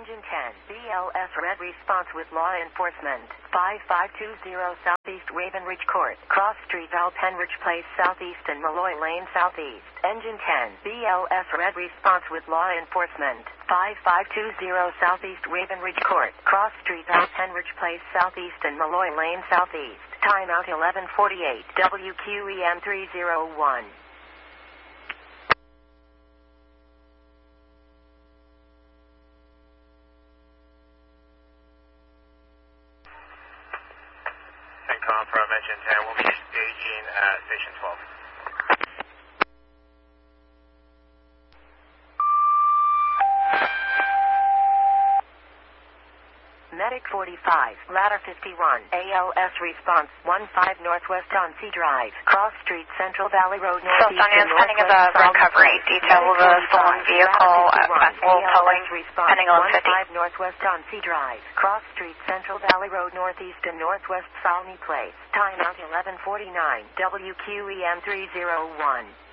Engine 10, BLS red response with law enforcement. 5520 Southeast Raven Ridge Court, Cross Street, Penridge Place Southeast and Malloy Lane Southeast. Engine 10, BLS red response with law enforcement. 5520 Southeast Raven Ridge Court, Cross Street, Penridge Place Southeast and Malloy Lane Southeast. Timeout 1148, WQEM 301. CENTCOM from Engine 10, we'll be staging at Station 12. Medic 45, Ladder 51, ALS response 15 Northwest on C Drive, Cross Street, Central Valley Road, Northeast and pending of a recovery. Detail of a stolen vehicle at Festival Towing, pending 1150. 15 Northwest on C Drive, Cross Street, Central Valley Road, Northeast and Northwest Salmi Place. Timeout 1149, WQEM 301.